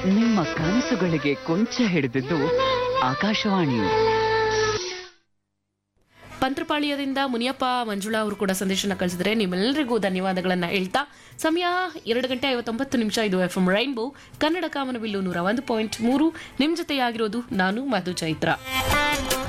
ನಿಮ್ಮ ಕನಸುಗಳಿಗೆ ಕೊಂಚ ಹಿಡಿದಿದ್ದು ಆಕಾಶವಾಣಿ. ಪಂತ್ರಪಾಳ್ಯದಿಂದ ಮುನಿಯಪ್ಪ ಮಂಜುಳಾ ಅವರು ಕೂಡ ಸಂದೇಶನ ಕಳಿಸಿದ್ರೆ ನಿಮ್ಮೆಲ್ಲರಿಗೂ ಧನ್ಯವಾದಗಳನ್ನ ಹೇಳ್ತಾ ಸಮಯ 2:59 ಇದು FM ರೈನ್ಬೋ ಕನ್ನಡ ಕಾಮನಬಿಲ್ಲು 101.3 ನಿಮ್ ಜೊತೆಯಾಗಿರೋದು ನಾನು ಮಧು ಚೈತ್ರ.